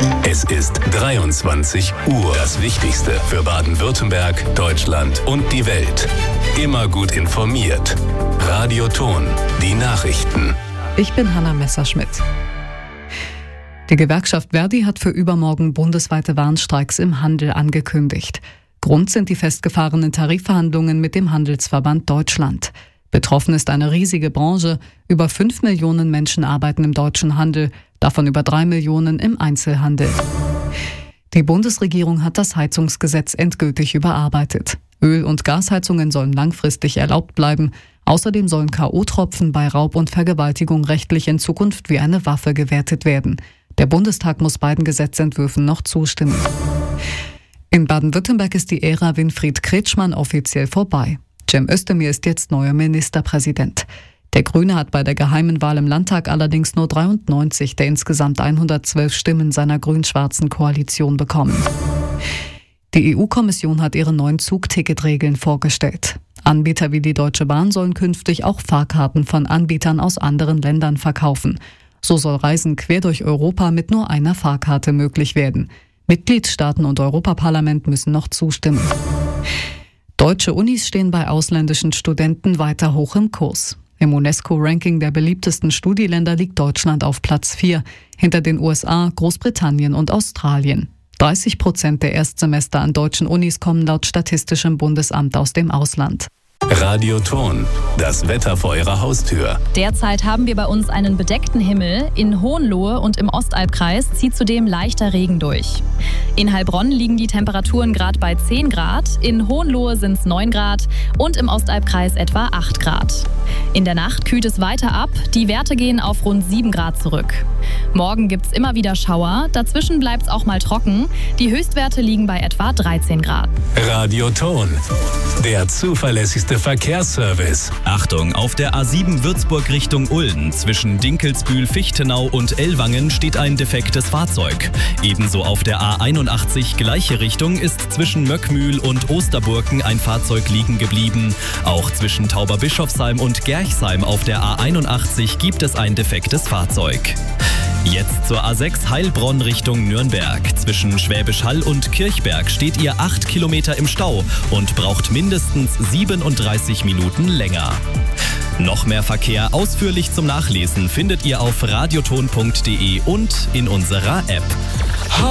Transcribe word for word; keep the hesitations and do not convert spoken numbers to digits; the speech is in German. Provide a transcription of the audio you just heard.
Es ist dreiundzwanzig Uhr. Das Wichtigste für Baden-Württemberg, Deutschland und die Welt. Immer gut informiert. Radio Ton, die Nachrichten. Ich bin Hanna Messerschmidt. Die Gewerkschaft Verdi hat für übermorgen bundesweite Warnstreiks im Handel angekündigt. Grund sind die festgefahrenen Tarifverhandlungen mit dem Handelsverband Deutschland. Betroffen ist eine riesige Branche. Über fünf Millionen Menschen arbeiten im deutschen Handel, davon über drei Millionen im Einzelhandel. Die Bundesregierung hat das Heizungsgesetz endgültig überarbeitet. Öl- und Gasheizungen sollen langfristig erlaubt bleiben. Außerdem sollen K O-Tropfen bei Raub und Vergewaltigung rechtlich in Zukunft wie eine Waffe gewertet werden. Der Bundestag muss beiden Gesetzentwürfen noch zustimmen. In Baden-Württemberg ist die Ära Winfried Kretschmann offiziell vorbei. Cem Özdemir ist jetzt neuer Ministerpräsident. Der Grüne hat bei der geheimen Wahl im Landtag allerdings nur dreiundneunzig der insgesamt hundertzwölf Stimmen seiner grün-schwarzen Koalition bekommen. Die E U-Kommission hat ihre neuen Zugticketregeln vorgestellt. Anbieter wie die Deutsche Bahn sollen künftig auch Fahrkarten von Anbietern aus anderen Ländern verkaufen. So soll Reisen quer durch Europa mit nur einer Fahrkarte möglich werden. Mitgliedstaaten und Europaparlament müssen noch zustimmen. Deutsche Unis stehen bei ausländischen Studenten weiter hoch im Kurs. Im UNESCO-Ranking der beliebtesten Studieländer liegt Deutschland auf Platz vier, hinter den U S A, Großbritannien und Australien. dreißig Prozent der Erstsemester an deutschen Unis kommen laut Statistischem Bundesamt aus dem Ausland. Radio Ton, das Wetter vor Ihrer Haustür. Derzeit haben wir bei uns einen bedeckten Himmel. In Hohenlohe und im Ostalbkreis zieht zudem leichter Regen durch. In Heilbronn liegen die Temperaturen gerade bei zehn Grad, in Hohenlohe sind es neun Grad und im Ostalbkreis etwa acht Grad. In der Nacht kühlt es weiter ab, die Werte gehen auf rund sieben Grad zurück. Morgen gibt es immer wieder Schauer, dazwischen bleibt es auch mal trocken. Die Höchstwerte liegen bei etwa dreizehn Grad. Radio Ton, der zuverlässigste Verkehrsservice. Achtung, auf der A sieben Würzburg Richtung Ulden zwischen Dinkelsbühl-Fichtenau und Ellwangen steht ein defektes Fahrzeug. Ebenso auf der A einundachtzig gleiche Richtung ist zwischen Möckmühl und Osterburken ein Fahrzeug liegen geblieben. Auch zwischen Tauberbischofsheim und Gerchsheim auf der A einundachtzig gibt es ein defektes Fahrzeug. Jetzt zur A sechs Heilbronn Richtung Nürnberg. Zwischen Schwäbisch Hall und Kirchberg steht ihr acht Kilometer im Stau und braucht mindestens siebenunddreißig Minuten länger. Noch mehr Verkehr ausführlich zum Nachlesen findet ihr auf radioton punkt de und in unserer App.